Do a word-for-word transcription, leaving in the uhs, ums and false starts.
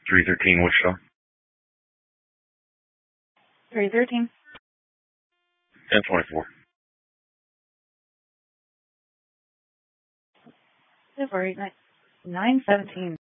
three thirteen Wichita. three thirteen. ten twenty-four. February nine seventeen.